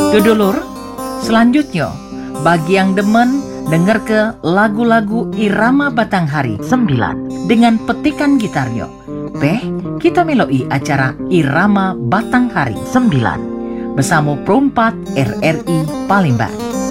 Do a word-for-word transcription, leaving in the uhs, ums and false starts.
Dodolur, selanjutnya bagi yang demen denger ke lagu-lagu irama Batanghari sembilan dengan petikan gitarnya. Beh, kita meloi acara Irama Batanghari sembilan bersama Perompat R R I Palembang.